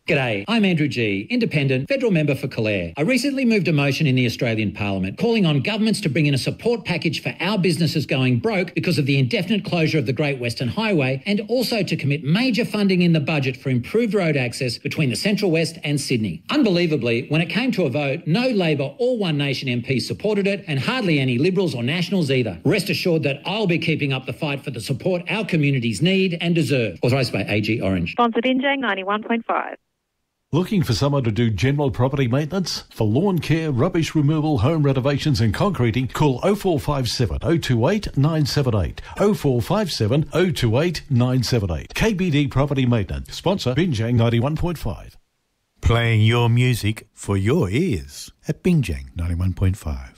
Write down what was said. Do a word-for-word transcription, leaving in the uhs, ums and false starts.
G'day, I'm Andrew G, Independent, Federal Member for Calare. I recently moved a motion in the Australian Parliament calling on governments to bring in a support package for our businesses going broke because of the indefinite closure of the Great Western Highway, and also to commit major funding in the budget for improved road access between the Central West and Sydney. Unbelievably, when it came to a vote, no Labor or One Nation M Ps supported it, and hardly any Liberals or Nationals either. Rest assured that I'll be keeping up the fight for the support our communities need and deserve. Authorised by A G Orange. Sponsored Binjang ninety-one point five. Looking for someone to do general property maintenance? For lawn care, rubbish removal, home renovations and concreting, call oh four five seven, oh two eight, nine seven eight, oh four five seven, oh two eight, nine seven eight. K B D Property Maintenance. Sponsor Binjang ninety-one point five. Playing your music for your ears at Binjang ninety-one point five.